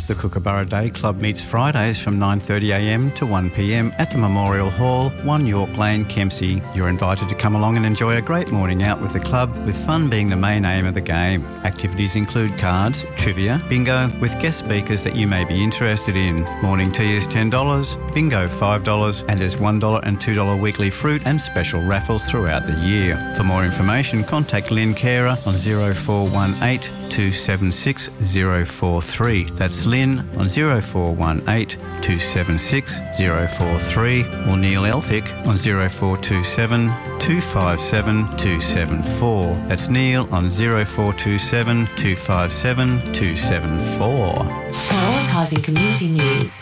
The Kookaburra Day Club meets Fridays from 9:30am to 1pm at the Memorial Hall, 1 York Lane, Kempsey. You're invited to come along and enjoy a great morning out with the club, with fun being the main aim of the game. Activities include cards, trivia, bingo, with guest speakers that you may be interested in. Morning tea is $10, bingo $5, and there's $1 and $2 weekly fruit and special raffles throughout the year. For more information, contact Lynn Carer on 0418 276 043. That's Lynn on 0418 276 043, or Neil Elphick on 0427 257 274. That's Neil on 0427 257 274. Prioritising community news.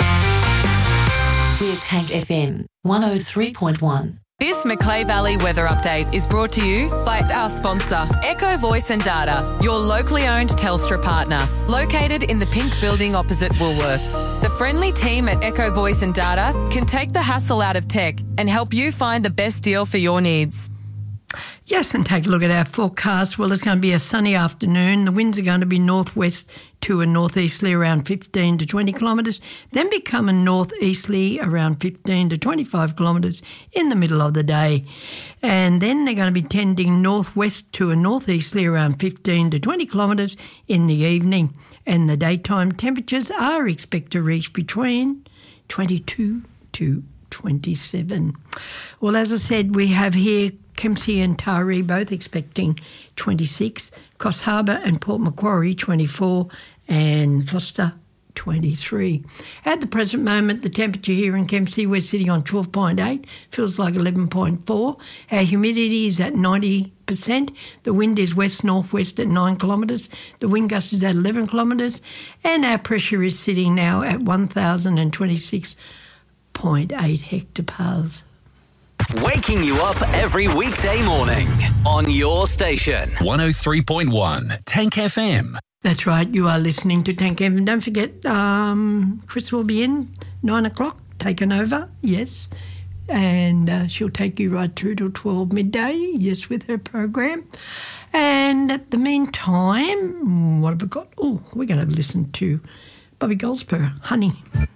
We're Tank FM 103.1. This Macleay Valley weather update is brought to you by our sponsor, Echo Voice and Data, your locally owned Telstra partner, located in the pink building opposite Woolworths. The friendly team at Echo Voice and Data can take the hassle out of tech and help you find the best deal for your needs. Yes, and take a look at our forecast. Well, it's going to be a sunny afternoon. The winds are going to be northwest to a northeasterly around 15 to 20 kilometres, then become a northeasterly around 15 to 25 kilometres in the middle of the day. And then they're going to be tending northwest to a northeasterly around 15 to 20 kilometres in the evening. And the daytime temperatures are expected to reach between 22 to 27. Well, as I said, we have here Kempsey and Taree both expecting 26, Coffs Harbour and Port Macquarie 24, and Foster 23. At the present moment, the temperature here in Kempsey, we're sitting on 12.8, feels like 11.4. Our humidity is at 90%. The wind is west-northwest at 9 kilometres. The wind gust is at 11 kilometres. And our pressure is sitting now at 1,026.8 hectopascals. Waking you up every weekday morning on your station. 103.1 Tank FM. That's right, you are listening to Tank FM. Don't forget, Chris will be in 9 o'clock, taking over, yes. And she'll take you right through till 12 midday, yes, with her program. And at the meantime, what have we got? Oh, we're going to listen to Bobby Goldsboro, Honey.